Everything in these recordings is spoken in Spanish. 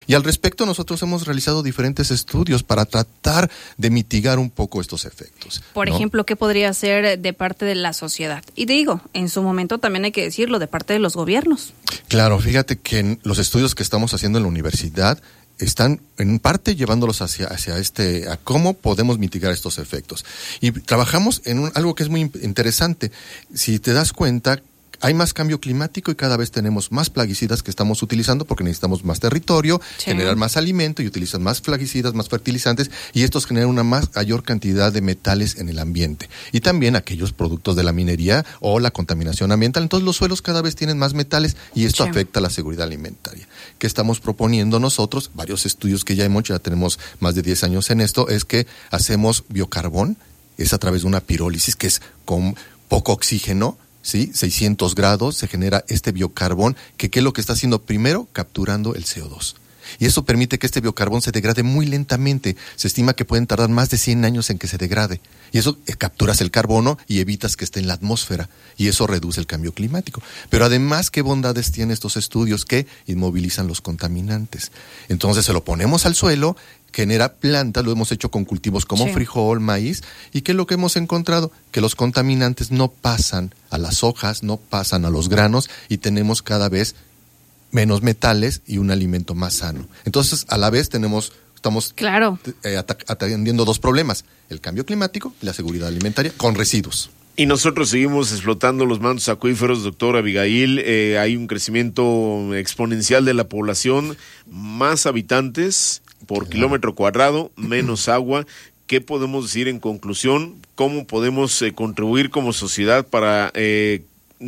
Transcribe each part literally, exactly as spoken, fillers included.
Y al respecto nosotros hemos realizado diferentes estudios para tratar de mitigar un poco estos efectos. Por ¿no? ejemplo, ¿qué podría ser de parte de la sociedad? Y te digo, en su momento también hay que decirlo, de parte de los gobiernos. Claro, fíjate que en los estudios que estamos haciendo en la universidad están en parte llevándolos hacia, hacia este, a cómo podemos mitigar estos efectos. Y trabajamos en un, algo que es muy interesante. Si te das cuenta, hay más cambio climático y cada vez tenemos más plaguicidas que estamos utilizando porque necesitamos más territorio, sí. generar más alimento y utilizan más plaguicidas, más fertilizantes, y estos generan una más, mayor cantidad de metales en el ambiente. Y también aquellos productos de la minería o la contaminación ambiental. Entonces los suelos cada vez tienen más metales y esto sí. afecta a la seguridad alimentaria. ¿Qué estamos proponiendo nosotros? Varios estudios que ya hemos hecho, ya tenemos más de diez años en esto, es que hacemos biocarbón, es a través de una pirólisis que es con poco oxígeno, ¿sí? seiscientos grados, se genera este biocarbón, que ¿qué es lo que está haciendo? Primero, capturando el C O dos. Y eso permite que este biocarbón se degrade muy lentamente. Se estima que pueden tardar más de cien años en que se degrade. Y eso, eh, capturas el carbono y evitas que esté en la atmósfera. Y eso reduce el cambio climático. Pero además, ¿qué bondades tienen estos estudios? Que inmovilizan los contaminantes. Entonces se lo ponemos al suelo, genera plantas, lo hemos hecho con cultivos como sí. frijol, maíz, y ¿qué es lo que hemos encontrado? Que los contaminantes no pasan a las hojas, no pasan a los granos, y tenemos cada vez menos metales y un alimento más sano. Entonces, a la vez tenemos, estamos claro. eh, atendiendo dos problemas, el cambio climático y la seguridad alimentaria con residuos. Y nosotros seguimos explotando los mantos acuíferos, doctor Abigail. Eh, hay un crecimiento exponencial de la población, más habitantes por claro. kilómetro cuadrado, menos agua. ¿Qué podemos decir en conclusión? ¿Cómo podemos eh, contribuir como sociedad para, eh,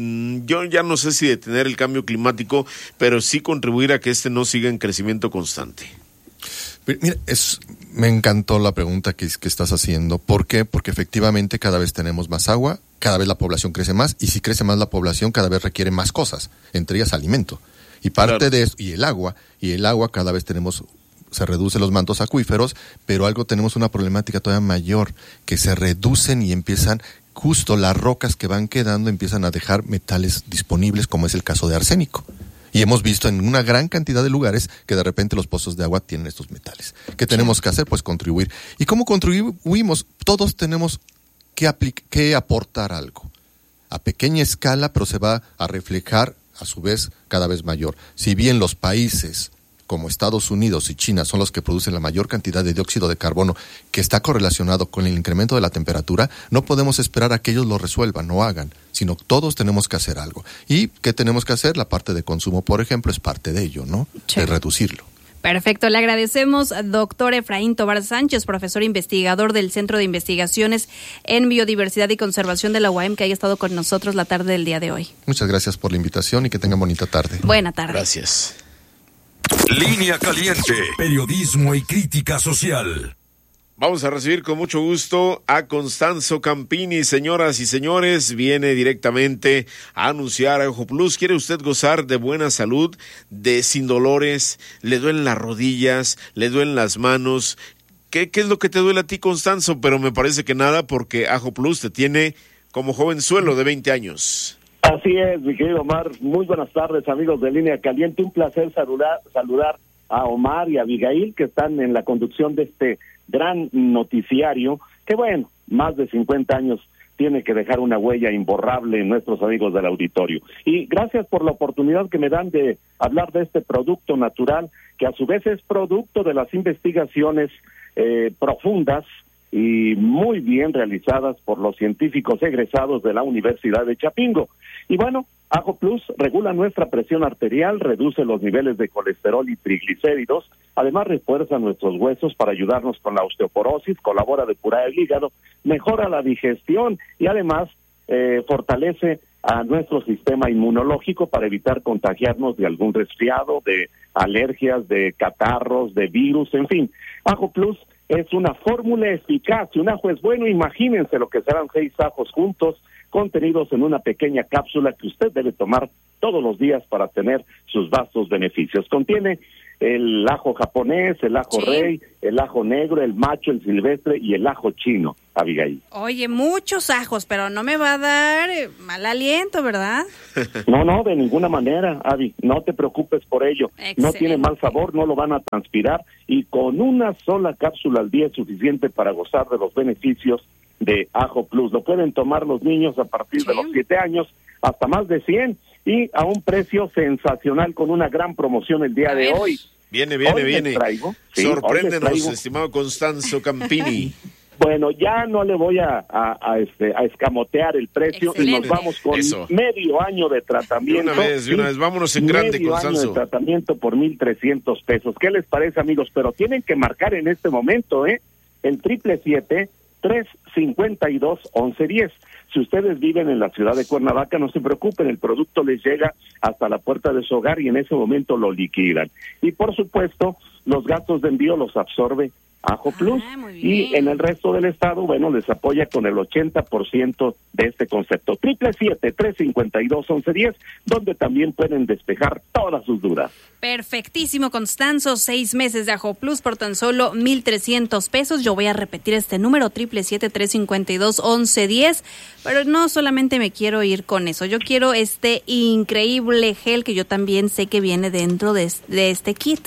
yo ya no sé si detener el cambio climático, pero sí contribuir a que este no siga en crecimiento constante? Mira, es, me encantó la pregunta que, que estás haciendo. ¿Por qué? Porque efectivamente cada vez tenemos más agua, cada vez la población crece más, y si crece más la población cada vez requiere más cosas, entre ellas alimento. Y parte claro. de eso, y el agua, y el agua cada vez tenemos, se reducen los mantos acuíferos, pero algo tenemos una problemática todavía mayor, que se reducen y empiezan, justo las rocas que van quedando empiezan a dejar metales disponibles, como es el caso de arsénico. Y hemos visto en una gran cantidad de lugares que de repente los pozos de agua tienen estos metales. ¿Qué tenemos sí. que hacer? Pues contribuir. ¿Y cómo contribuimos? Todos tenemos que, aplic- que aportar algo. A pequeña escala, pero se va a reflejar a su vez cada vez mayor. Si bien los países como Estados Unidos y China son los que producen la mayor cantidad de dióxido de carbono, que está correlacionado con el incremento de la temperatura, no podemos esperar a que ellos lo resuelvan o hagan, sino todos tenemos que hacer algo. ¿Y qué tenemos que hacer? La parte de consumo, por ejemplo, es parte de ello, ¿no? Sí. De reducirlo. Perfecto, le agradecemos, doctor Efraín Tobar Sánchez, profesor investigador del Centro de Investigaciones en Biodiversidad y Conservación de la U A M, que haya estado con nosotros la tarde del día de hoy. Muchas gracias por la invitación y que tengan bonita tarde. Buena tarde. Gracias. Línea Caliente, periodismo y crítica social. Vamos a recibir con mucho gusto a Constanzo Campini. Señoras y señores, viene directamente a anunciar a Ojo Plus. ¿Quiere usted gozar de buena salud, de sin dolores? ¿Le duelen las rodillas? ¿Le duelen las manos? ¿Qué, qué es lo que te duele a ti, Constanzo? Pero me parece que nada, porque Ajo Plus te tiene como jovenzuelo de veinte años. Así es, mi querido Omar. Muy buenas tardes, amigos de Línea Caliente. Un placer saludar, saludar a Omar y a Abigail, que están en la conducción de este gran noticiario, que bueno, más de cincuenta años tiene que dejar una huella imborrable en nuestros amigos del auditorio. Y gracias por la oportunidad que me dan de hablar de este producto natural, que a su vez es producto de las investigaciones eh, profundas y muy bien realizadas por los científicos egresados de la Universidad de Chapingo. Y bueno, Ajo Plus regula nuestra presión arterial, reduce los niveles de colesterol y triglicéridos, además refuerza nuestros huesos para ayudarnos con la osteoporosis, colabora a depurar el hígado, mejora la digestión y además eh, fortalece a nuestro sistema inmunológico para evitar contagiarnos de algún resfriado, de alergias, de catarros, de virus, en fin. Ajo Plus es una fórmula eficaz. Si un ajo es bueno, imagínense lo que serán seis ajos juntos, contenidos en una pequeña cápsula que usted debe tomar todos los días para tener sus vastos beneficios. Contiene el ajo japonés, el ajo sí. rey, el ajo negro, el macho, el silvestre y el ajo chino. Abigail. Oye, muchos ajos, pero no me va a dar eh, mal aliento, ¿verdad? No, no, de ninguna manera, Avi, no te preocupes por ello. Excelente. No tiene mal sabor, no lo van a transpirar y con una sola cápsula al día es suficiente para gozar de los beneficios de Ajo Plus. Lo pueden tomar los niños a partir Sí. de los siete años hasta más de cien y a un precio sensacional con una gran promoción el día A de ver. hoy. Viene, viene, Hoy les viene. traigo, sí, hoy les Sorpréndenos, traigo. estimado Constanzo Campini. Bueno, ya no le voy a, a, a, este, a escamotear el precio y Excelente. nos vamos con Eso. medio año de De tratamiento. una vez, de una Sí, vez. Vámonos en grande, medio año Constanzo. de tratamiento por mil trescientos pesos. ¿Qué les parece, amigos? Pero tienen que marcar en este momento, ¿eh? El triple siete, tres cincuenta y dos, once diez. Si ustedes viven en la ciudad de Cuernavaca, no se preocupen, el producto les llega hasta la puerta de su hogar y en ese momento lo liquidan. Y por supuesto, los gastos de envío los absorbe Ajo Plus. Ah, muy Y bien. en el resto del estado, bueno, les apoya con el ochenta por ciento de este concepto. Triple siete, tres cincuenta y dos, once diez, donde también pueden despejar todas sus dudas. Perfectísimo, Constanzo, seis meses de Ajo Plus por tan solo mil trescientos pesos. Yo voy a repetir este número, triple siete, tres cincuenta y dos, once diez, pero no solamente me quiero ir con eso, yo quiero este increíble gel que yo también sé que viene dentro de, de este kit.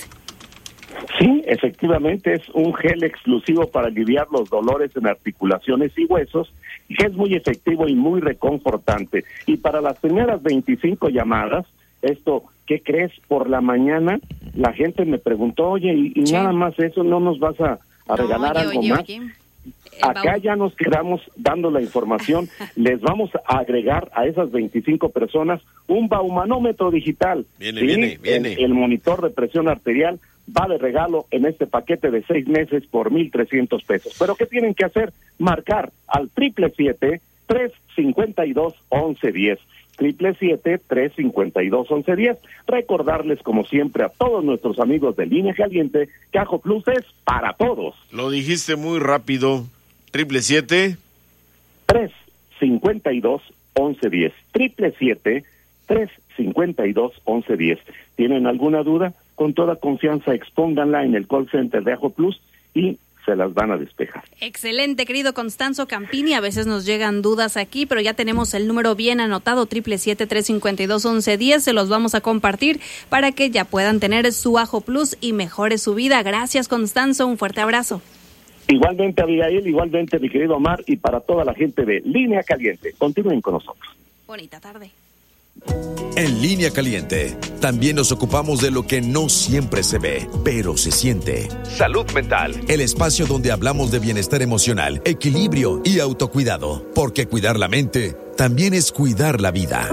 Sí, efectivamente es un gel exclusivo para aliviar los dolores en articulaciones y huesos, y que es muy efectivo y muy reconfortante. Y para las primeras veinticinco llamadas, esto, ¿qué crees? Por la mañana la gente me preguntó, oye, y, y Sí. nada más eso, ¿no nos vas a, a regalar Oye, algo oye, más? oye. El Acá baú- ya nos quedamos dando la información. Les vamos a agregar a esas veinticinco personas un baumanómetro digital. Viene, ¿sí? viene, viene. El, el monitor de presión arterial va de regalo en este paquete de seis meses por mil trescientos pesos. ¿Pero qué tienen que hacer? Marcar al triple siete, tres cincuenta y dos, once diez. Triple siete, tres cincuenta y dos, once diez. Recordarles, como siempre, a todos nuestros amigos de Línea Caliente que Ajo Plus es para todos. Lo dijiste muy rápido. Triple siete. tres cincuenta y dos, once diez. Triple siete, tres cincuenta y dos, once diez. ¿Tienen alguna duda? Con toda confianza expónganla en el call center de Ajo Plus y se las van a despejar. Excelente, querido Constanzo Campini. A veces nos llegan dudas aquí, pero ya tenemos el número bien anotado, triple siete, tres cincuenta y dos, once diez. Se los vamos a compartir para que ya puedan tener su Ajo Plus y mejore su vida. Gracias, Constanzo. Un fuerte abrazo. Igualmente, Abigail, igualmente, mi querido Omar, y para toda la gente de Línea Caliente. Continúen con nosotros. Bonita tarde. En Línea Caliente, también nos ocupamos de lo que no siempre se ve, pero se siente. Salud mental. El espacio donde hablamos de bienestar emocional, equilibrio y autocuidado. Porque cuidar la mente también es cuidar la vida.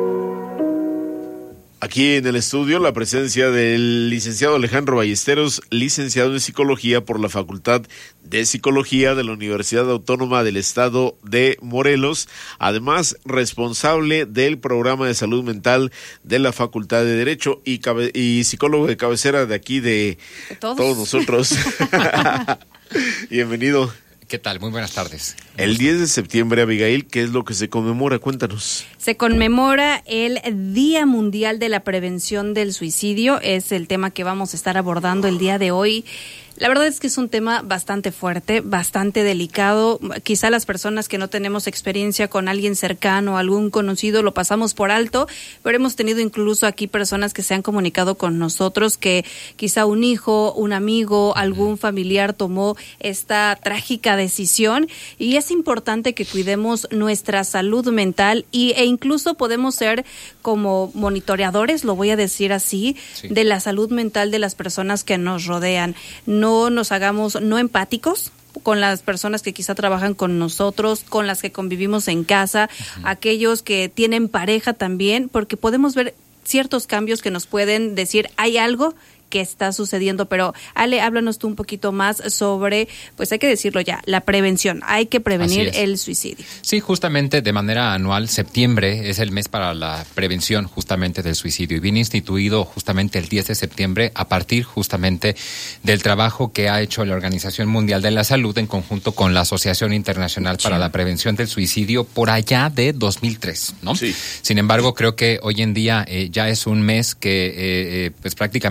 Aquí en el estudio la presencia del licenciado Alejandro Ballesteros, licenciado en Psicología por la Facultad de Psicología de la Universidad Autónoma del Estado de Morelos, además responsable del programa de salud mental de la Facultad de Derecho y, cabe- y psicólogo de cabecera de aquí de, De todos. todos nosotros. Bienvenido. ¿Qué tal? Muy buenas tardes. El diez de septiembre, Abigail, ¿qué es lo que se conmemora? Cuéntanos. Se conmemora el Día Mundial de la Prevención del Suicidio. Es el tema que vamos a estar abordando el día de hoy. La verdad es que es un tema bastante fuerte, bastante delicado. Quizá las personas que no tenemos experiencia con alguien cercano, algún conocido, lo pasamos por alto, pero hemos tenido incluso aquí personas que se han comunicado con nosotros que quizá un hijo, un amigo, algún familiar tomó esta trágica decisión, y es importante que cuidemos nuestra salud mental y, e incluso podemos ser como monitoreadores, lo voy a decir así, Sí. de la salud mental de las personas que nos rodean. No nos hagamos no empáticos con las personas que quizá trabajan con nosotros, con las que convivimos en casa, uh-huh. aquellos que tienen pareja también, porque podemos ver ciertos cambios que nos pueden decir, hay algo que está sucediendo. Pero Ale, háblanos tú un poquito más sobre, pues hay que decirlo ya, la prevención. Hay que prevenir el suicidio. Sí, justamente de manera anual, septiembre es el mes para la prevención justamente del suicidio, y viene instituido justamente el diez de septiembre a partir justamente del trabajo que ha hecho la Organización Mundial de la Salud en conjunto con la Asociación Internacional para sí. la Prevención del Suicidio por allá de dos mil tres, ¿no? Sí. Sin embargo, creo que hoy en día eh, ya es un mes que eh, eh, pues prácticamente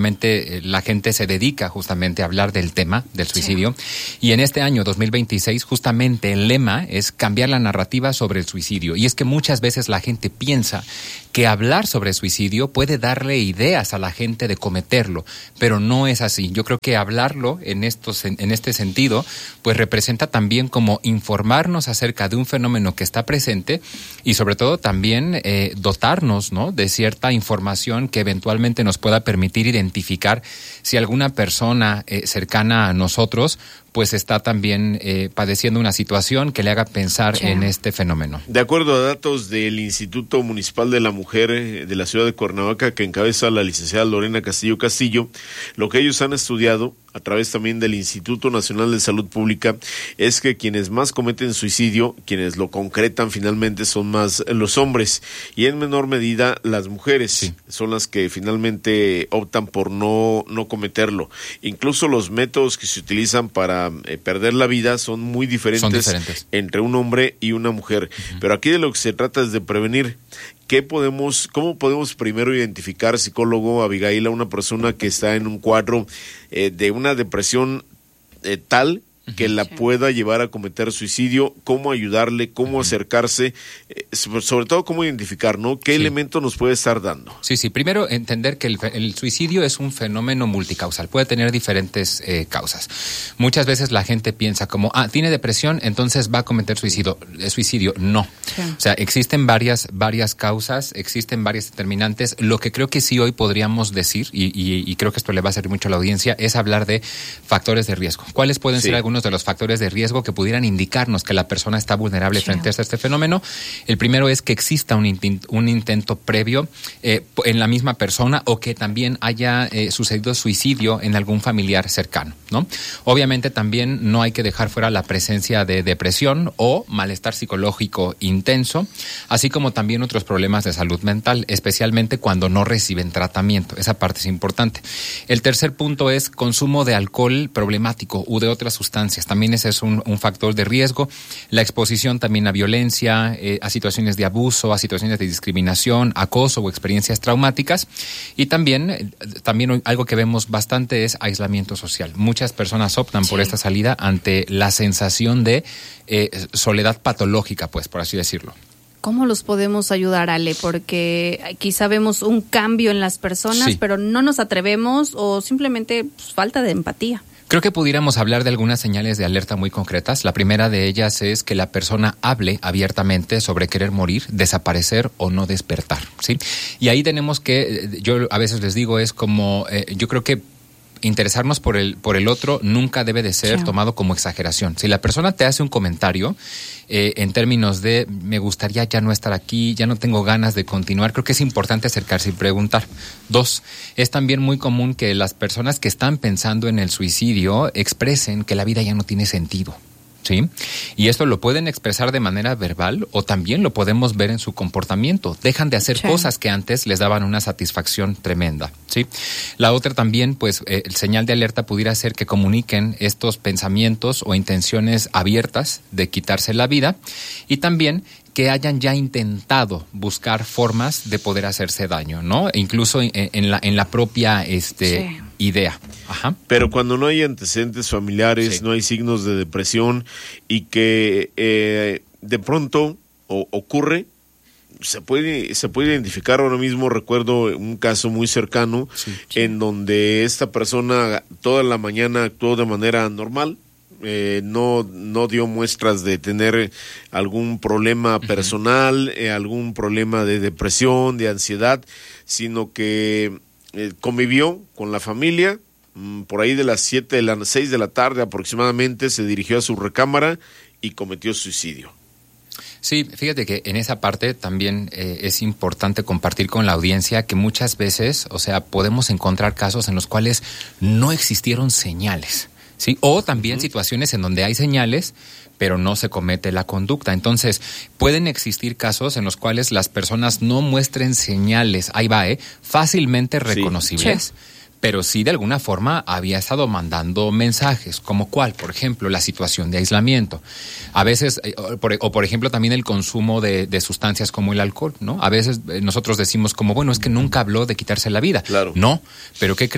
eh, la gente se dedica justamente a hablar del tema del suicidio. Sí. Y en este año dos mil veintiséis, justamente el lema es cambiar la narrativa sobre el suicidio. Y es que muchas veces la gente piensa que hablar sobre suicidio puede darle ideas a la gente de cometerlo, pero no es así. Yo creo que hablarlo en estos, en este sentido, pues representa también como informarnos acerca de un fenómeno que está presente y sobre todo también eh, dotarnos, ¿no?, de cierta información que eventualmente nos pueda permitir identificar si alguna persona eh, cercana a nosotros pues está también eh, padeciendo una situación que le haga pensar sí. en este fenómeno. De acuerdo a datos del Instituto Municipal de la Mujer eh, de la ciudad de Cuernavaca, que encabeza la licenciada Lorena Castillo Castillo, lo que ellos han estudiado a través también del Instituto Nacional de Salud Pública es que quienes más cometen suicidio, quienes lo concretan finalmente son más los hombres y en menor medida las mujeres sí. son las que finalmente optan por no, no cometerlo. Incluso los métodos que se utilizan para eh, perder la vida son muy diferentes, son diferentes entre un hombre y una mujer. Uh-huh. Pero aquí de lo que se trata es de prevenir. ¿Qué podemos, cómo podemos primero identificar, psicólogo Abigail, a una persona que está en un cuadro eh, de una depresión eh, tal que la pueda llevar a cometer suicidio? ¿Cómo ayudarle? ¿Cómo acercarse? Eh, sobre todo, ¿cómo identificar, no? ¿Qué sí. elemento nos puede estar dando? Sí, sí. Primero, entender que el, el suicidio es un fenómeno multicausal. Puede tener diferentes eh, causas. Muchas veces la gente piensa como, ah, tiene depresión, entonces va a cometer suicidio. Eh, suicidio. No. Sí. O sea, existen varias, varias causas, existen varias determinantes. Lo que creo que sí hoy podríamos decir, y, y, y creo que esto le va a servir mucho a la audiencia, es hablar de factores de riesgo. ¿Cuáles pueden sí. ser algunos de los factores de riesgo que pudieran indicarnos que la persona está vulnerable sí. frente a este fenómeno? El primero es que exista un, intent, un intento previo eh, en la misma persona o que también haya eh, sucedido suicidio en algún familiar cercano, ¿no? Obviamente también no hay que dejar fuera la presencia de depresión o malestar psicológico intenso, así como también otros problemas de salud mental, especialmente cuando no reciben tratamiento. Esa parte es importante. El tercer punto es consumo de alcohol problemático u de otras sustancias. También ese es un, un factor de riesgo. La exposición también a violencia, eh, a situaciones de abuso, a situaciones de discriminación, acoso o experiencias traumáticas. Y también, eh, también algo que vemos bastante es aislamiento social. Muchas personas optan sí. por esta salida ante la sensación de eh, soledad patológica, pues, por así decirlo. ¿Cómo los podemos ayudar, Ale? Porque quizá vemos un cambio en las personas, sí. pero no nos atrevemos o simplemente pues, falta de empatía. Creo que pudiéramos hablar de algunas señales de alerta muy concretas. La primera de ellas es que la persona hable abiertamente sobre querer morir, desaparecer o no despertar, ¿sí? Y ahí tenemos que, yo a veces les digo, es como, eh, yo creo que interesarnos por el por el otro nunca debe de ser sí. tomado como exageración. Si la persona te hace un comentario eh, en términos de me gustaría ya no estar aquí, ya no tengo ganas de continuar, creo que es importante acercarse y preguntar. Dos, es también muy común que las personas que están pensando en el suicidio expresen que la vida ya no tiene sentido. ¿Sí? Y esto lo pueden expresar de manera verbal o también lo podemos ver en su comportamiento. Dejan de hacer sí. cosas que antes les daban una satisfacción tremenda, ¿sí? La otra también, pues, eh, el señal de alerta pudiera ser que comuniquen estos pensamientos o intenciones abiertas de quitarse la vida y también que hayan ya intentado buscar formas de poder hacerse daño, ¿no? E incluso en, en la en la propia este sí. idea. Ajá. Pero cuando no hay antecedentes familiares, sí. no hay signos de depresión y que eh, de pronto o, ocurre, se puede se puede identificar. Ahora mismo recuerdo un caso muy cercano sí, sí. en donde esta persona toda la mañana actuó de manera normal. Eh, no no dio muestras de tener algún problema personal, uh-huh. eh, algún problema de depresión, de ansiedad, sino que eh, convivió con la familia. Mm, por ahí de las siete de las seis de la tarde aproximadamente se dirigió a su recámara y cometió suicidio. Sí, fíjate que en esa parte también eh, es importante compartir con la audiencia que muchas veces, o sea, podemos encontrar casos en los cuales no existieron señales. Sí, o también uh-huh. situaciones en donde hay señales, pero no se comete la conducta. Entonces, pueden existir casos en los cuales las personas no muestren señales, ahí va, ¿eh? fácilmente reconocibles, sí. pero sí de alguna forma había estado mandando mensajes, como cuál, por ejemplo, la situación de aislamiento. A veces, o por, o por ejemplo, también el consumo de, de sustancias como el alcohol, ¿no? A veces nosotros decimos como, bueno, es que nunca habló de quitarse la vida. Claro. No, pero ¿qué crees?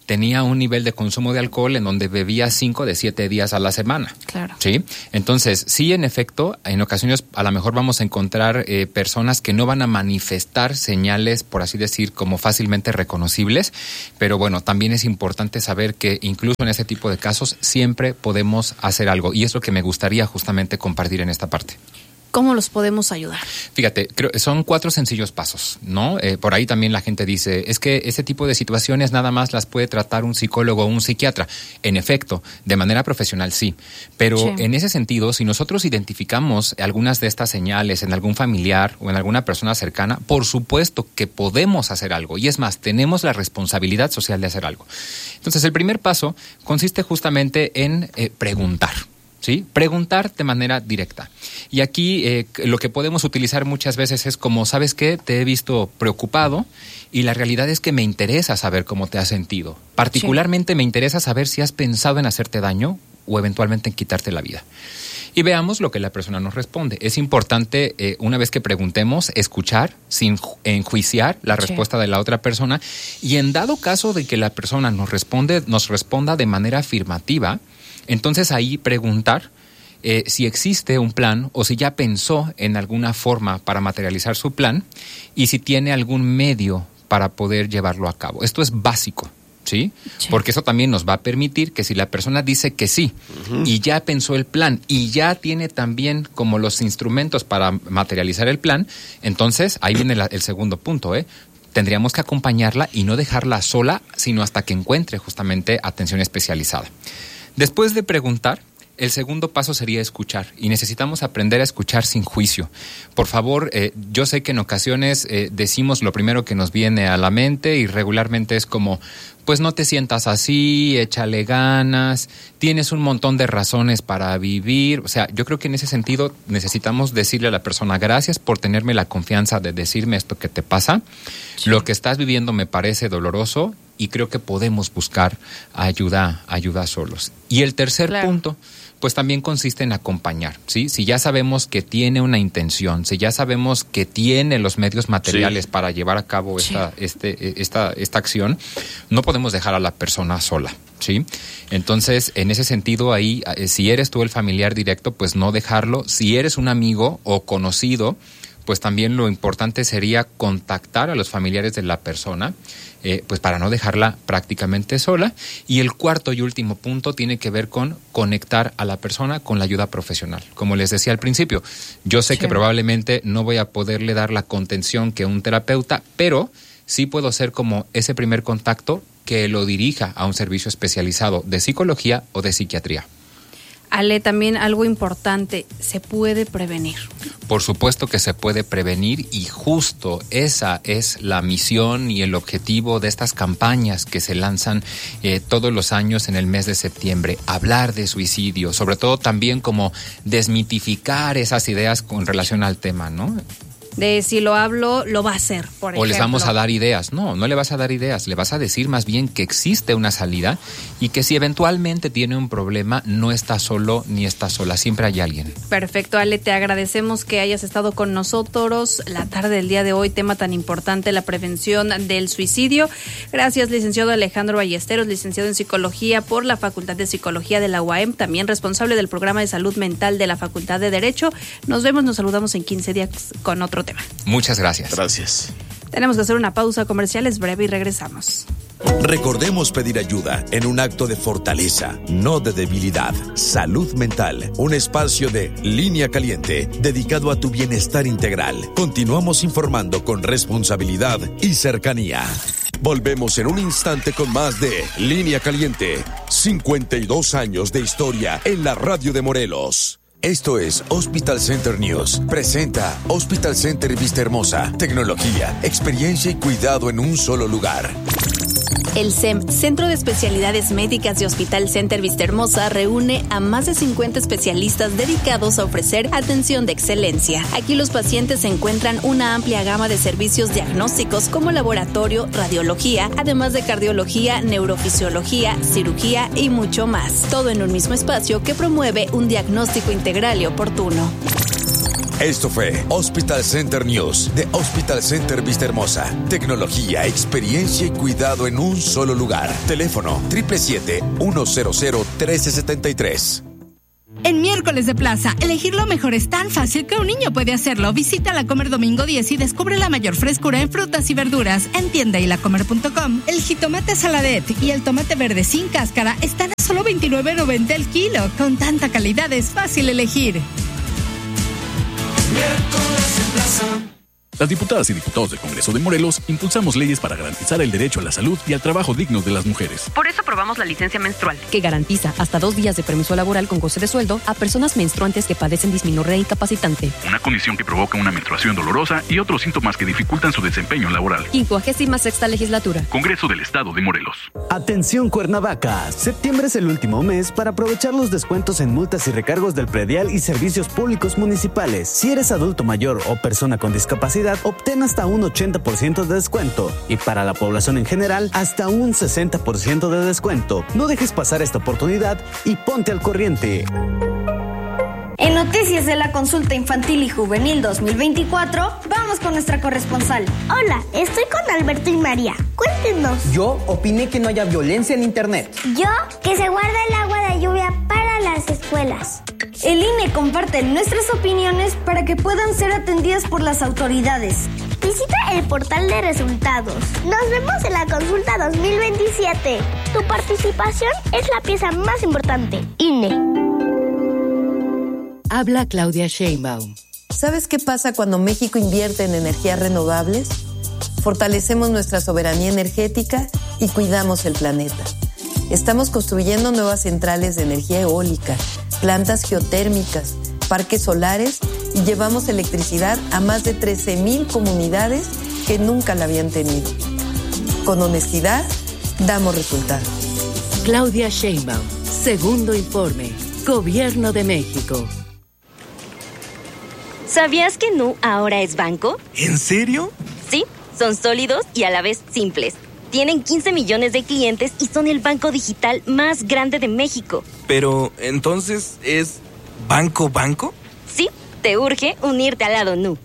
tenía un nivel de consumo de alcohol en donde bebía cinco de siete días a la semana. Claro. ¿Sí? Entonces, sí, en efecto, en ocasiones a lo mejor vamos a encontrar eh, personas que no van a manifestar señales, por así decir, como fácilmente reconocibles, pero bueno, también es importante saber que incluso en ese tipo de casos siempre podemos hacer algo, y es lo que me gustaría justamente compartir en esta parte. ¿Cómo los podemos ayudar? Fíjate, creo, son cuatro sencillos pasos, ¿no? Eh, por ahí también la gente dice, es que ese tipo de situaciones nada más las puede tratar un psicólogo o un psiquiatra. En efecto, de manera profesional sí, pero sí. En ese sentido, si nosotros identificamos algunas de estas señales en algún familiar o en alguna persona cercana, por supuesto que podemos hacer algo, y es más, tenemos la responsabilidad social de hacer algo. Entonces, el primer paso consiste justamente en eh, preguntar. ¿Sí? Preguntar de manera directa. Y aquí eh, lo que podemos utilizar muchas veces es como, ¿sabes qué? Te he visto preocupado y la realidad es que me interesa saber cómo te has sentido. Particularmente sí. Me interesa saber si has pensado en hacerte daño o eventualmente en quitarte la vida. Y veamos lo que la persona nos responde. Es importante, eh, una vez que preguntemos, escuchar sin enjuiciar la sí. respuesta de la otra persona, y en dado caso de que la persona nos responde, nos responda de manera afirmativa, entonces ahí preguntar eh, si existe un plan o si ya pensó en alguna forma para materializar su plan y si tiene algún medio para poder llevarlo a cabo. Esto es básico, ¿sí? Sí. Porque eso también nos va a permitir que si la persona dice que sí uh-huh. y ya pensó el plan y ya tiene también como los instrumentos para materializar el plan, entonces ahí viene la, el segundo punto, ¿eh? Tendríamos que acompañarla y no dejarla sola, sino hasta que encuentre justamente atención especializada. Después de preguntar, el segundo paso sería escuchar, y necesitamos aprender a escuchar sin juicio. Por favor, eh, yo sé que en ocasiones eh, decimos lo primero que nos viene a la mente y regularmente es como, pues no te sientas así, échale ganas, tienes un montón de razones para vivir. O sea, yo creo que en ese sentido necesitamos decirle a la persona, gracias por tenerme la confianza de decirme esto que te pasa. Sí. Lo que estás viviendo me parece doloroso y creo que podemos buscar ayuda, ayuda solos. Y el tercer claro. punto, pues también consiste en acompañar, ¿sí? Si ya sabemos que tiene una intención, si ya sabemos que tiene los medios materiales sí. para llevar a cabo esta, sí. este, esta, esta acción, no podemos dejar a la persona sola, ¿sí? Entonces, en ese sentido, ahí, si eres tú el familiar directo, pues no dejarlo. Si eres un amigo o conocido, pues también lo importante sería contactar a los familiares de la persona, eh, pues para no dejarla prácticamente sola. Y el cuarto y último punto tiene que ver con conectar a la persona con la ayuda profesional. Como les decía al principio, yo sé sí. que probablemente no voy a poderle dar la contención que un terapeuta, pero sí puedo ser como ese primer contacto que lo dirija a un servicio especializado de psicología o de psiquiatría. Ale, también algo importante, ¿se puede prevenir? Por supuesto que se puede prevenir, y justo esa es la misión y el objetivo de estas campañas que se lanzan eh, todos los años en el mes de septiembre. Hablar de suicidio, sobre todo también como desmitificar esas ideas con relación al tema, ¿no? De si lo hablo, lo va a hacer, por ejemplo. O les vamos a dar ideas. No, no le vas a dar ideas. Le vas a decir más bien que existe una salida y que si eventualmente tiene un problema, no está solo ni está sola. Siempre hay alguien. Perfecto, Ale. Te agradecemos que hayas estado con nosotros la tarde del día de hoy. Tema tan importante, la prevención del suicidio. Gracias, licenciado Alejandro Ballesteros, licenciado en Psicología por la Facultad de Psicología de la U A M, también responsable del programa de salud mental de la Facultad de Derecho. Nos vemos, nos saludamos en quince días con otro tema. Muchas gracias. Gracias. Tenemos que hacer una pausa comercial, es breve y regresamos. Recordemos pedir ayuda en un acto de fortaleza, no de debilidad. Salud mental, un espacio de Línea Caliente dedicado a tu bienestar integral. Continuamos informando con responsabilidad y cercanía. Volvemos en un instante con más de Línea Caliente. cincuenta y dos años de historia en la radio de Morelos. Esto es Hospital Center News. Presenta Hospital Center Vista Hermosa. Tecnología, experiencia y cuidado en un solo lugar. El C E M, Centro de Especialidades Médicas de Hospital Center Vista Hermosa, reúne a más de cincuenta especialistas dedicados a ofrecer atención de excelencia. Aquí los pacientes encuentran una amplia gama de servicios diagnósticos como laboratorio, radiología, además de cardiología, neurofisiología, cirugía y mucho más. Todo en un mismo espacio que promueve un diagnóstico integral y oportuno. Esto fue Hospital Center News de Hospital Center Vistahermosa. Tecnología, experiencia y cuidado en un solo lugar. Teléfono siete siete siete, uno cero cero, uno tres siete tres. En Miércoles de Plaza, elegir lo mejor es tan fácil que un niño puede hacerlo. Visita La Comer domingo diez y descubre la mayor frescura en frutas y verduras en tienda y lacomer punto com. El jitomate saladet y el tomate verde sin cáscara están a solo veintinueve noventa el kilo. Con tanta calidad es fácil elegir. Miércoles en Plaza. Las diputadas y diputados del Congreso de Morelos impulsamos leyes para garantizar el derecho a la salud y al trabajo digno de las mujeres. Por eso aprobamos la licencia menstrual, que garantiza hasta dos días de permiso laboral con goce de sueldo a personas menstruantes que padecen dismenorrea incapacitante. Una condición que provoca una menstruación dolorosa y otros síntomas que dificultan su desempeño laboral. quincuagésima sexta legislatura. Congreso del Estado de Morelos. Atención Cuernavaca, septiembre es el último mes para aprovechar los descuentos en multas y recargos del predial y servicios públicos municipales. Si eres adulto mayor o persona con discapacidad, obtén hasta un ochenta por ciento de descuento y para la población en general hasta un sesenta por ciento de descuento. No dejes pasar esta oportunidad y ponte al corriente. En Noticias de la Consulta Infantil y Juvenil dos mil veinticuatro, vamos con nuestra corresponsal. Hola, estoy con Alberto y María. Cuéntenos. Yo opiné que no haya violencia en internet. Yo, que se guarda el agua de lluvia para las escuelas. El I N E comparte nuestras opiniones para que puedan ser atendidas por las autoridades. Visita el portal de resultados. Nos vemos en la consulta dos mil veintisiete. Tu participación es la pieza más importante. I N E. Habla Claudia Sheinbaum. ¿Sabes qué pasa cuando México invierte en energías renovables? Fortalecemos nuestra soberanía energética y cuidamos el planeta. Estamos construyendo nuevas centrales de energía eólica, plantas geotérmicas, parques solares y llevamos electricidad a más de trece mil comunidades que nunca la habían tenido. Con honestidad, damos resultados. Claudia Sheinbaum, segundo informe, Gobierno de México. ¿Sabías que Nu ahora es banco? ¿En serio? Sí, son sólidos y a la vez simples. Tienen quince millones de clientes y son el banco digital más grande de México. Pero, ¿entonces es banco banco? Sí, te urge unirte al lado Nu.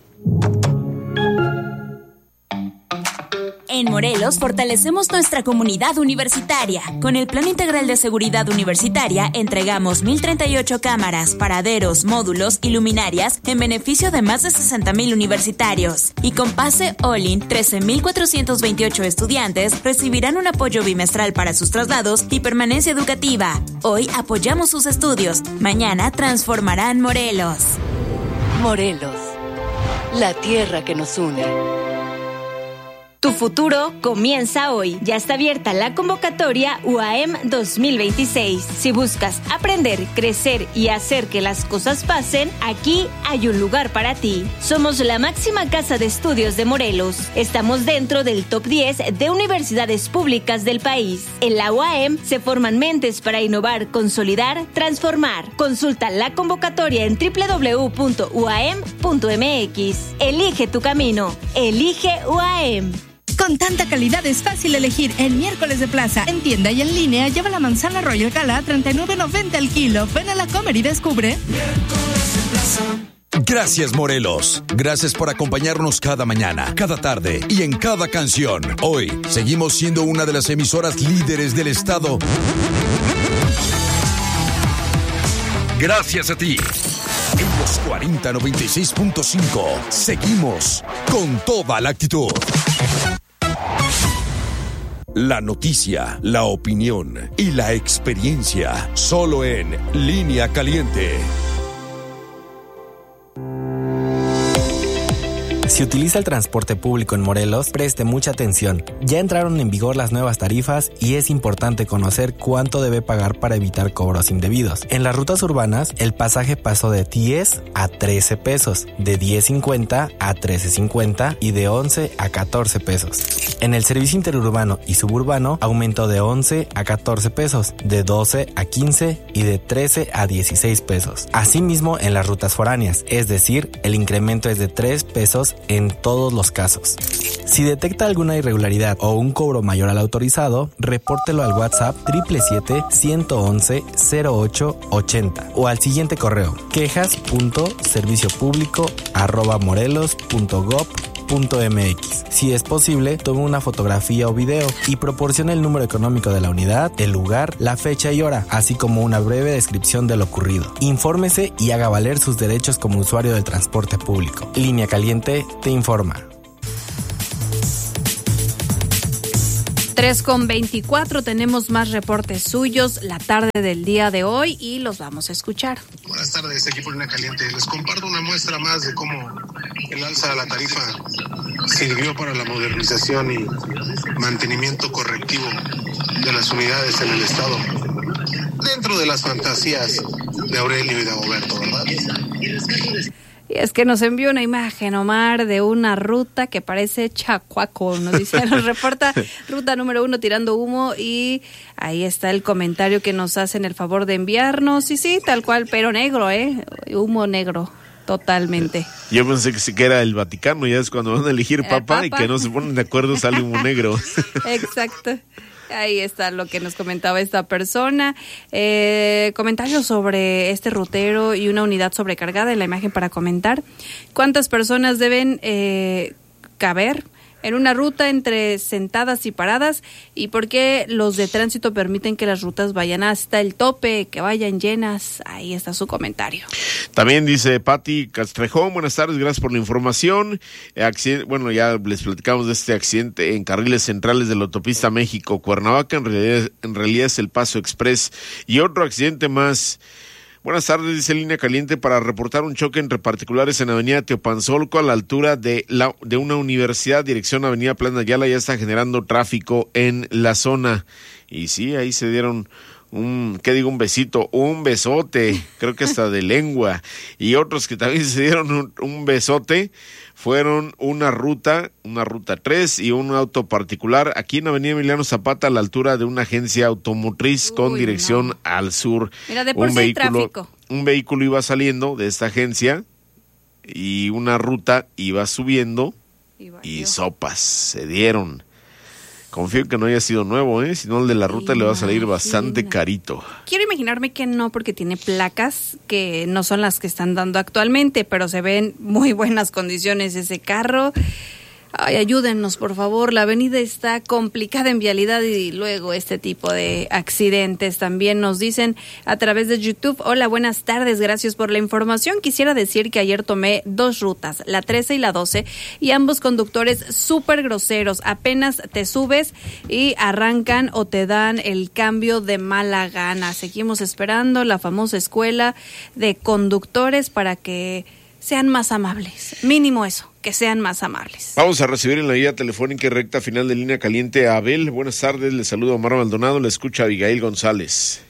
En Morelos fortalecemos nuestra comunidad universitaria. Con el Plan Integral de Seguridad Universitaria entregamos mil treinta y ocho cámaras, paraderos, módulos y luminarias en beneficio de más de sesenta mil universitarios. Y con pase All-in, trece mil cuatrocientos veintiocho estudiantes recibirán un apoyo bimestral para sus traslados y permanencia educativa. Hoy apoyamos sus estudios. Mañana transformarán Morelos. Morelos, la tierra que nos une. Tu futuro comienza hoy. Ya está abierta la convocatoria U A M dos mil veintiséis. Si buscas aprender, crecer y hacer que las cosas pasen, aquí hay un lugar para ti. Somos la máxima casa de estudios de Morelos. Estamos dentro del top diez de universidades públicas del país. En la U A M se forman mentes para innovar, consolidar, transformar. Consulta la convocatoria en doble u doble u doble u punto u a m punto m x. Elige tu camino. Elige U A M. Con tanta calidad es fácil elegir. En Miércoles de Plaza, en tienda y en línea, lleva la manzana Royal Gala a treinta y nueve noventa el kilo. Ven a La Comer y descubre. Miércoles de Plaza. Gracias, Morelos. Gracias por acompañarnos cada mañana, cada tarde y en cada canción. Hoy seguimos siendo una de las emisoras líderes del estado. Gracias a ti. En los cuarenta noventa y seis punto cinco seguimos con toda la actitud. La noticia, la opinión y la experiencia, solo en Línea Caliente. Si utiliza el transporte público en Morelos, preste mucha atención. Ya entraron en vigor las nuevas tarifas y es importante conocer cuánto debe pagar para evitar cobros indebidos. En las rutas urbanas, el pasaje pasó de diez a trece pesos, de diez cincuenta a trece cincuenta y de once a catorce pesos. En el servicio interurbano y suburbano, aumentó de once a catorce pesos, de doce a quince y de trece a dieciséis pesos. Asimismo, en las rutas foráneas, es decir, el incremento es de tres pesos en todos los casos. Si detecta alguna irregularidad o un cobro mayor al autorizado, repórtelo al WhatsApp siete siete siete, uno uno, cero ocho ocho cero o al siguiente correo quejas punto servicio público arroba morelos punto gob punto mx. Si es posible, tome una fotografía o video y proporcione el número económico de la unidad, el lugar, la fecha y hora, así como una breve descripción de lo ocurrido. Infórmese y haga valer sus derechos como usuario del transporte público. Línea Caliente te informa. tres con veinticuatro, tenemos más reportes suyos la tarde del día de hoy y los vamos a escuchar. Buenas tardes, equipo Línea Caliente. Les comparto una muestra más de cómo el alza de la tarifa sirvió para la modernización y mantenimiento correctivo de las unidades en el estado, dentro de las fantasías de Aurelio y de Roberto, ¿verdad? Y es que nos envió una imagen, Omar, de una ruta que parece Chacuaco, nos dice, nos reporta ruta número uno tirando humo y ahí está el comentario que nos hacen el favor de enviarnos. Y sí, tal cual, pero negro, ¿eh? Humo negro, totalmente. Yo pensé que sí que era el Vaticano, ya es cuando van a elegir papa, papa. y que no se ponen de acuerdo, sale humo negro. Exacto. Ahí está lo que nos comentaba esta persona. Eh, comentarios sobre este rutero y una unidad sobrecargada en la imagen para comentar. ¿Cuántas personas deben eh, caber en una ruta entre sentadas y paradas? ¿Y por qué los de tránsito permiten que las rutas vayan hasta el tope, que vayan llenas? Ahí está su comentario. También dice Pati Castrejón, buenas tardes, gracias por la información. Accidente, bueno, ya les platicamos de este accidente en carriles centrales de la autopista México-Cuernavaca, en realidad, en realidad es el Paso Express. Y otro accidente más. Buenas tardes, dice Línea Caliente, para reportar un choque entre particulares en Avenida Teopanzolco a la altura de la de una universidad, dirección Avenida Plan Ayala, ya está generando tráfico en la zona. Y sí, ahí se dieron un, ¿qué digo? Un besito, un besote, creo que hasta de lengua. Y otros que también se dieron un, un besote fueron una ruta, una ruta tres y un auto particular aquí en Avenida Emiliano Zapata a la altura de una agencia automotriz Uy, con dirección no. al sur. Mira, de por un sí vehículo, tráfico. Un vehículo iba saliendo de esta agencia y una ruta iba subiendo y, y sopas se dieron. Confío que no haya sido nuevo, ¿eh? Si no, el de la ruta le va a salir bastante carito. Quiero imaginarme que no, porque tiene placas que no son las que están dando actualmente, pero se ven muy buenas condiciones ese carro. Ay, ayúdennos, por favor. La avenida está complicada en vialidad y luego este tipo de accidentes. También nos dicen a través de YouTube, hola, buenas tardes, gracias por la información. Quisiera decir que ayer tomé dos rutas, la trece y la doce, y ambos conductores súper groseros. Apenas te subes y arrancan o te dan el cambio de mala gana. Seguimos esperando la famosa escuela de conductores para que sean más amables. Mínimo eso, que sean más amables. Vamos a recibir en la guía telefónica y recta final de Línea Caliente a Abel. Buenas tardes, le saluda Omar Maldonado, le escucha Abigail González.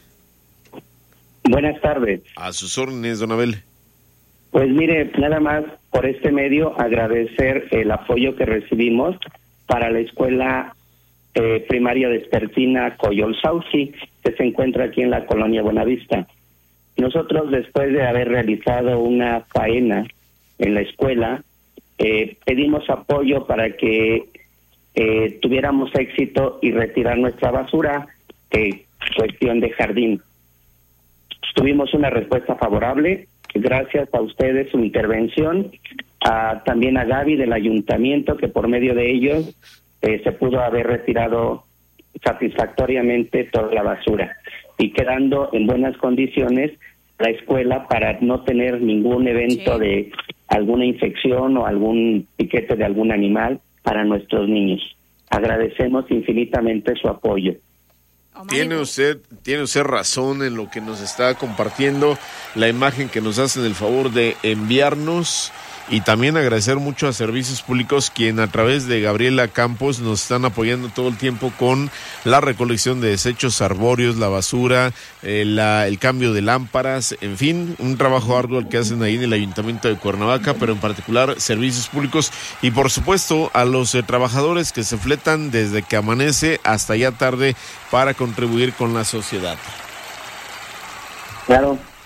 Buenas tardes. A sus órdenes, don Abel. Pues mire, nada más por este medio agradecer el apoyo que recibimos para la escuela eh, primaria vespertina Coyol Sauci, que se encuentra aquí en la colonia Buenavista. Nosotros, después de haber realizado una faena en la escuela, eh, pedimos apoyo para que eh, tuviéramos éxito y retirar nuestra basura, eh, cuestión de jardín. Tuvimos una respuesta favorable, gracias a ustedes, su intervención, a, también a Gaby del ayuntamiento, que por medio de ellos eh, se pudo haber retirado satisfactoriamente toda la basura y quedando en buenas condiciones la escuela para no tener ningún evento sí. de alguna infección o algún piquete de algún animal para nuestros niños. Agradecemos infinitamente su apoyo. Tiene usted, tiene usted razón en lo que nos está compartiendo, la imagen que nos hacen el favor de enviarnos. Y también agradecer mucho a Servicios Públicos, quien a través de Gabriela Campos nos están apoyando todo el tiempo con la recolección de desechos arbóreos, la basura, eh, la, el cambio de lámparas, en fin, un trabajo arduo el que hacen ahí en el Ayuntamiento de Cuernavaca, pero en particular Servicios Públicos y por supuesto a los eh, trabajadores que se fletan desde que amanece hasta ya tarde para contribuir con la sociedad. Claro.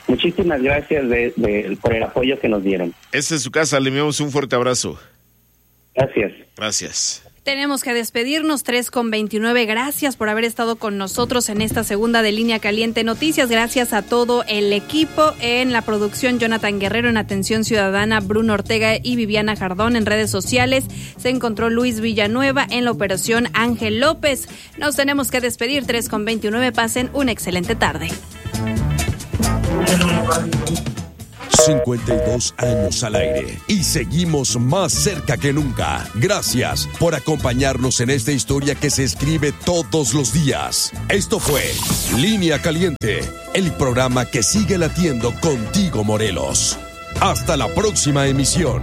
Muchísimas gracias de, de, por el apoyo que nos dieron. Esta es su casa, le enviamos un fuerte abrazo. Gracias. Gracias. Tenemos que despedirnos, tres con veintinueve. Gracias por haber estado con nosotros en esta segunda de Línea Caliente Noticias. Gracias a todo el equipo en la producción, Jonathan Guerrero, en atención ciudadana, Bruno Ortega y Viviana Jardón. En redes sociales se encontró Luis Villanueva, en la operación Ángel López. Nos tenemos que despedir, tres con veintinueve. Pasen una excelente tarde. cincuenta y dos años al aire y seguimos más cerca que nunca. Gracias por acompañarnos en esta historia que se escribe todos los días. Esto fue Línea Caliente, el programa que sigue latiendo contigo, Morelos. Hasta la próxima emisión.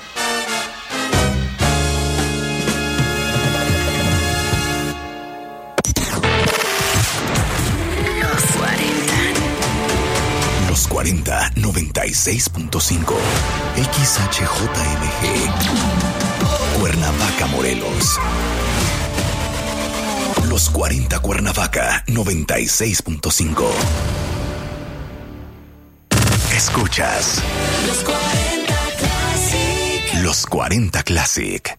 cuarenta, noventa y seis punto cinco X H J M G Cuernavaca, Morelos. Los cuarenta Cuernavaca, noventa y seis punto cinco. Escuchas Los cuarenta Classic. Los cuarenta Classic.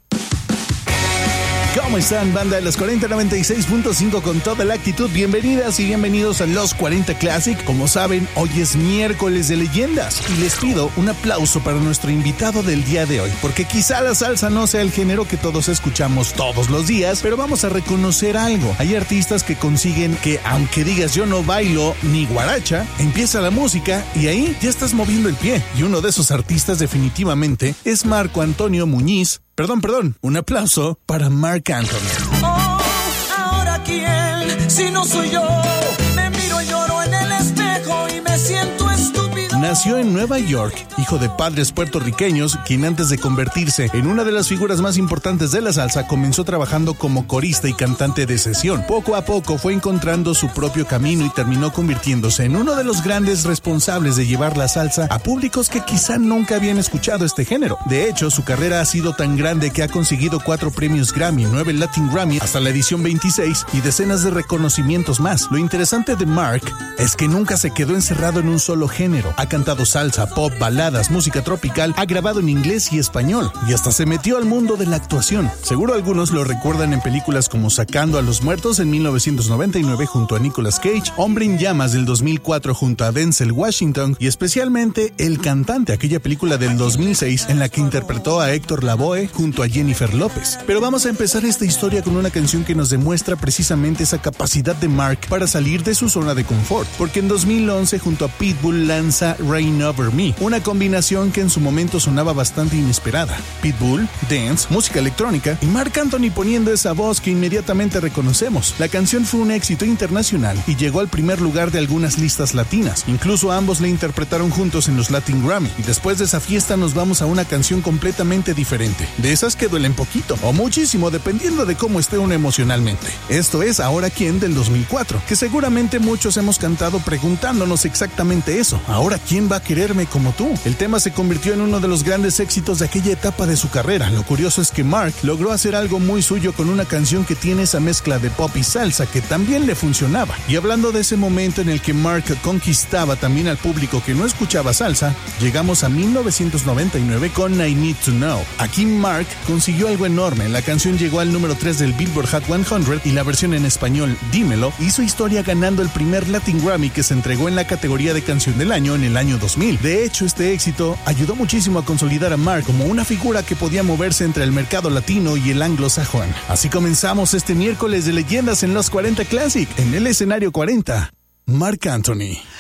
¿Cómo están, banda de los cuarenta noventa y seis punto cinco con toda la actitud? Bienvenidas y bienvenidos a Los cuarenta Classic. Como saben, hoy es miércoles de leyendas y les pido un aplauso para nuestro invitado del día de hoy, porque quizá la salsa no sea el género que todos escuchamos todos los días, pero vamos a reconocer algo. Hay artistas que consiguen que, aunque digas yo no bailo ni guaracha, empieza la música y ahí ya estás moviendo el pie. Y uno de esos artistas definitivamente es Marco Antonio Muñiz. Perdón, perdón, un aplauso para Marc Anthony. Oh, ahora quién, si no soy yo, me miro y lloro en el espejo y me siento estúpido. Nació en Nueva York, hijo de padres puertorriqueños, quien antes de convertirse en una de las figuras más importantes de la salsa, comenzó trabajando como corista y cantante de sesión. Poco a poco fue encontrando su propio camino y terminó convirtiéndose en uno de los grandes responsables de llevar la salsa a públicos que quizá nunca habían escuchado este género. De hecho, su carrera ha sido tan grande que ha conseguido cuatro premios Grammy, nueve Latin Grammy hasta la edición veintiséis y decenas de reconocimientos más. Lo interesante de Marc es que nunca se quedó encerrado en un solo género. Ha cantado salsa, pop, baladas, música tropical, ha grabado en inglés y español y hasta se metió al mundo de la actuación. Seguro algunos lo recuerdan en películas como Sacando a los Muertos en mil novecientos noventa y nueve junto a Nicolas Cage, Hombre en Llamas del dos mil cuatro junto a Denzel Washington y especialmente El Cantante, aquella película del dos mil seis en la que interpretó a Héctor Lavoe junto a Jennifer López. Pero vamos a empezar esta historia con una canción que nos demuestra precisamente esa capacidad de Marc para salir de su zona de confort, porque en dos mil once junto a Pitbull lanza Rain Over Me, una combinación que en su momento sonaba bastante inesperada. Pitbull, dance, música electrónica y Marc Anthony poniendo esa voz que inmediatamente reconocemos. La canción fue un éxito internacional y llegó al primer lugar de algunas listas latinas. Incluso ambos la interpretaron juntos en los Latin Grammy. Y después de esa fiesta nos vamos a una canción completamente diferente, de esas que duelen poquito o muchísimo dependiendo de cómo esté uno emocionalmente. Esto es Ahora Quién del dos mil cuatro, que seguramente muchos hemos cantado preguntándonos exactamente eso. ¿Ahora quién va a quererme como tú? El tema se convirtió en uno de los grandes éxitos de aquella etapa de su carrera. Lo curioso es que Marc logró hacer algo muy suyo con una canción que tiene esa mezcla de pop y salsa que también le funcionaba. Y hablando de ese momento en el que Marc conquistaba también al público que no escuchaba salsa, llegamos a mil novecientos noventa y nueve con I Need to Know. Aquí Marc consiguió algo enorme. La canción llegó al número tres del Billboard Hot cien y la versión en español, Dímelo, hizo historia ganando el primer Latin Grammy que se entregó en la categoría de canción del año en el año dos mil. De hecho, este éxito ayudó muchísimo a consolidar a Marc como una figura que podía moverse entre el mercado latino y el anglosajón. Así comenzamos este miércoles de leyendas en Los cuarenta Classic. En el escenario cuarenta, Marc Anthony.